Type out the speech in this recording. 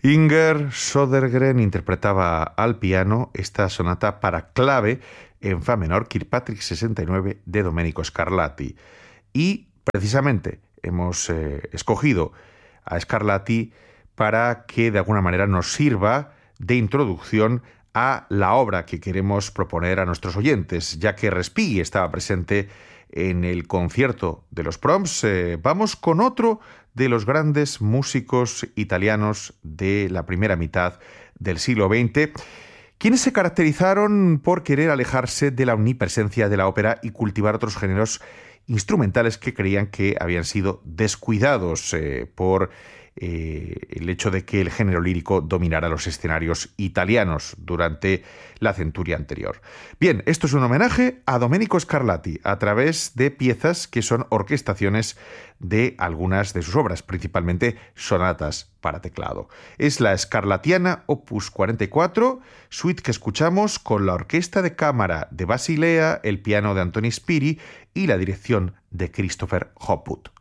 Inger Södergren interpretaba al piano esta sonata para clave en fa menor Kirkpatrick 69 de Domenico Scarlatti. Y precisamente hemos escogido a Scarlatti para que de alguna manera nos sirva de introducción a la obra que queremos proponer a nuestros oyentes, ya que Respighi estaba presente en el concierto de los Proms. Vamos con otro de los grandes músicos italianos de la primera mitad del siglo XX, quienes se caracterizaron por querer alejarse de la omnipresencia de la ópera y cultivar otros géneros instrumentales que creían que habían sido descuidados por el hecho de que el género lírico dominara los escenarios italianos durante la centuria anterior. Bien, esto es un homenaje a Domenico Scarlatti a través de piezas que son orquestaciones de algunas de sus obras, principalmente sonatas para teclado. Es la Scarlattiana Opus 44, suite que escuchamos con la orquesta de cámara de Basilea, el piano de Antoni Spiri y la dirección de Christopher Hopwood.